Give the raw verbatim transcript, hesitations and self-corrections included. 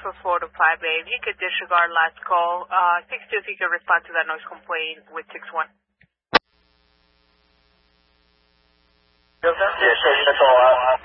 for four to five A. If you could disregard last call, uh, six two, if you could respond to that noise complaint with six one. Yes, sir. Yes, sir. That's all. Uh,